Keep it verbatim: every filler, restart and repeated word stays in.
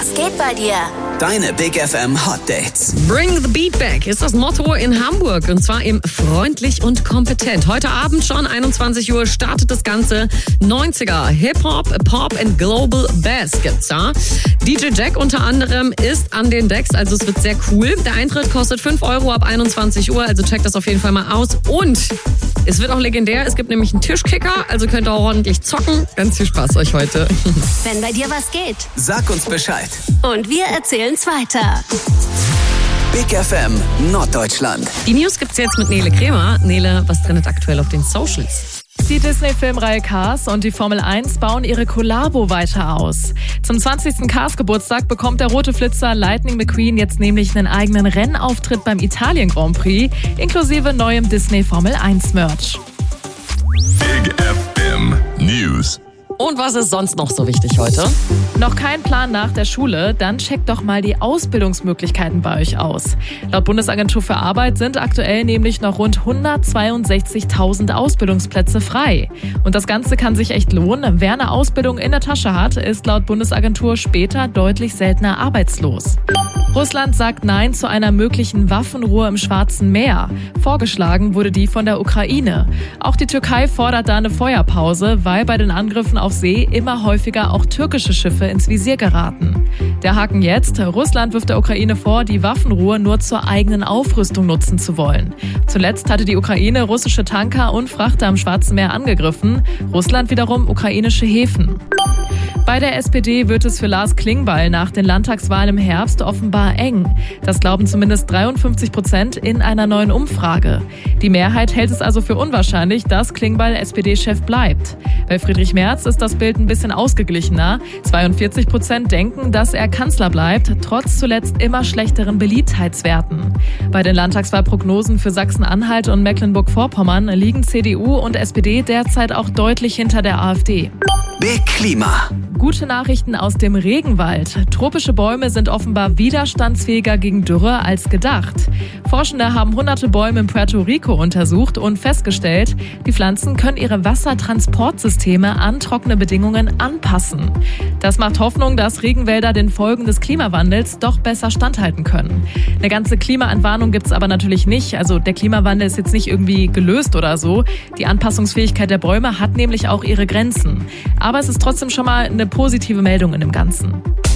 Was geht bei dir? Deine Big F M Hot Dates. Bring the beat back ist das Motto in Hamburg und zwar im Freundlich und Kompetent. Heute Abend schon, einundzwanzig Uhr, startet das Ganze. neunziger Hip-Hop, Pop and Global Bass gibt's da. D J Jack unter anderem ist an den Decks, also es wird sehr cool. Der Eintritt kostet fünf Euro ab einundzwanzig Uhr, also checkt das auf jeden Fall mal aus. Und es wird auch legendär, es gibt nämlich einen Tischkicker, also könnt ihr auch ordentlich zocken. Ganz viel Spaß euch heute. Wenn bei dir was geht. Sag uns Bescheid. Und wir erzählen's weiter. Big F M Norddeutschland. Die News gibt's jetzt mit Nele Kremer. Nele, was trendet aktuell auf den Socials? Die Disney-Filmreihe Cars und die Formel eins bauen ihre Kollabo weiter aus. Zum zwanzigsten Cars-Geburtstag bekommt der rote Flitzer Lightning McQueen jetzt nämlich einen eigenen Rennauftritt beim Italien Grand Prix, inklusive neuem Disney Formel eins Merch. Big F M News. Und was ist sonst noch so wichtig heute? Noch kein Plan nach der Schule? Dann checkt doch mal die Ausbildungsmöglichkeiten bei euch aus. Laut Bundesagentur für Arbeit sind aktuell nämlich noch rund hundertzweiundsechzigtausend Ausbildungsplätze frei. Und das Ganze kann sich echt lohnen. Wer eine Ausbildung in der Tasche hat, ist laut Bundesagentur später deutlich seltener arbeitslos. Russland sagt Nein zu einer möglichen Waffenruhe im Schwarzen Meer. Vorgeschlagen wurde die von der Ukraine. Auch die Türkei fordert da eine Feuerpause, weil bei den Angriffen auf See immer häufiger auch türkische Schiffe ins Visier geraten. Der Haken jetzt: Russland wirft der Ukraine vor, die Waffenruhe nur zur eigenen Aufrüstung nutzen zu wollen. Zuletzt hatte die Ukraine russische Tanker und Frachter im Schwarzen Meer angegriffen, Russland wiederum ukrainische Häfen. Bei der S P D wird es für Lars Klingbeil nach den Landtagswahlen im Herbst offenbar eng. Das glauben zumindest dreiundfünfzig Prozent in einer neuen Umfrage. Die Mehrheit hält es also für unwahrscheinlich, dass Klingbeil S P D-Chef bleibt. Bei Friedrich Merz ist das Bild ein bisschen ausgeglichener. zweiundvierzig Prozent denken, dass er Kanzler bleibt, trotz zuletzt immer schlechteren Beliebtheitswerten. Bei den Landtagswahlprognosen für Sachsen-Anhalt und Mecklenburg-Vorpommern liegen C D U und S P D derzeit auch deutlich hinter der AfD. Big Klima. Gute Nachrichten aus dem Regenwald. Tropische Bäume sind offenbar widerstandsfähiger gegen Dürre als gedacht. Forschende haben hunderte Bäume in Puerto Rico untersucht und festgestellt, die Pflanzen können ihre Wassertransportsysteme an trockene Bedingungen anpassen. Das macht Hoffnung, dass Regenwälder den Folgen des Klimawandels doch besser standhalten können. Eine ganze Klimaentwarnung gibt's aber natürlich nicht. Also der Klimawandel ist jetzt nicht irgendwie gelöst oder so. Die Anpassungsfähigkeit der Bäume hat nämlich auch ihre Grenzen. Aber es ist trotzdem schon mal eine positive Meldung in dem Ganzen.